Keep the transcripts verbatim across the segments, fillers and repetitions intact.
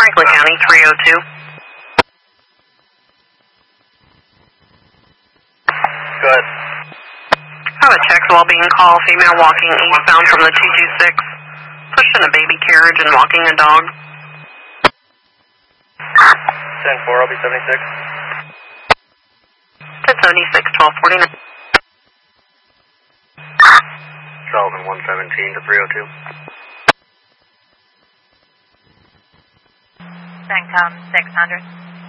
Franklin County, three oh two. Good. Have a checks while being called. Female walking eastbound from the two two six. Pushing a baby carriage and walking a dog. ten four, I'll be seventy-six. ten seventy-six, twelve forty-nine. Sullivan one seventeen to three oh two. CENTCOM six hundred.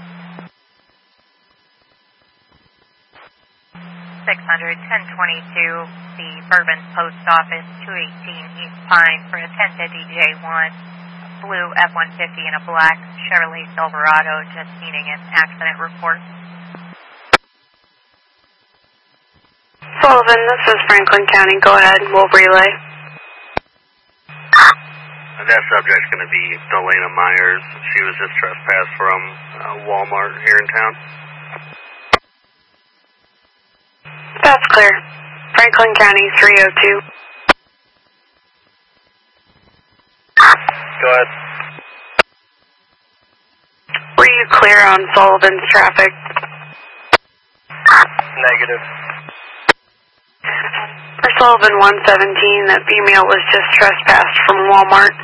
six hundred, ten twenty-two, the Bourbon Post Office, two eighteen East Pine for a ten fifty J one, blue F one fifty and a black Chevrolet Silverado, just needing an accident report. Sullivan, this is Franklin County. Go ahead, we'll relay. That subject's going to be Delana Myers. She was just trespassed from uh, Walmart here in town. That's clear. Franklin County, three oh two. Go ahead. Were you clear on Sullivan's traffic? Negative. For Sullivan one seventeen, that female was just trespassed from Walmart.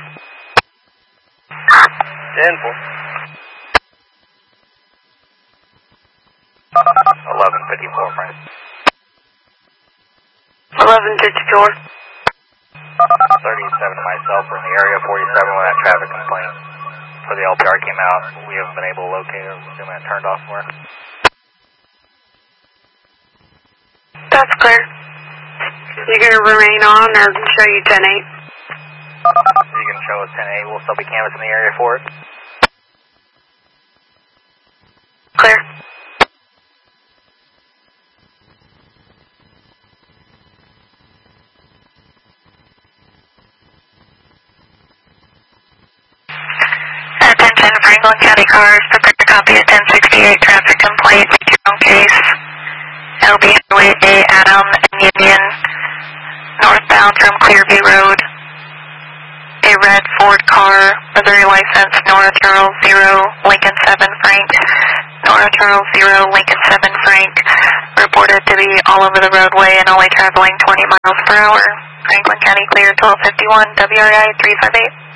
ten four. eleven fifty-four, Frank. eleven fifty-four. thirty-seven to myself from the area, forty-seven when that traffic complaint for the L P R came out. We haven't been able to locate it. We're assuming it turned off somewhere. That's clear. You going to remain on or show you ten eight? You can show us ten eight. We'll still be canvassing the area for it. Clear. Attention, Franklin County cars, prepare to copy a ten sixty-eight traffic complaint, make your own case. L B Highway A, Adam and Union, northbound from Clearview Road. A red Ford car, Missouri license, Nora Charles zero, Lincoln seven Frank. Nora Charles zero, Lincoln seven Frank. Reported to be all over the roadway and only traveling twenty miles per hour. Franklin County clear, twelve fifty-one, W R I three five eight.